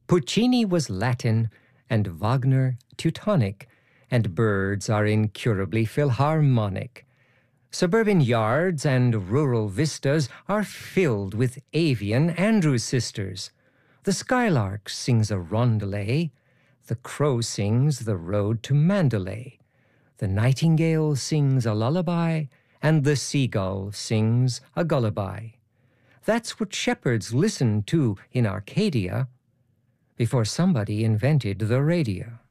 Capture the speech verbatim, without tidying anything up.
Puccini was Latin, and Wagner Teutonic, and birds are incurably Philharmonic. Suburban yards and rural vistas are filled with avian Andrew sisters. The skylark sings a rondelay, the crow sings the road to Mandalay, the nightingale sings a lullaby, and the seagull sings a gullaby. That's what shepherds listened to in Arcadia before somebody invented the radio.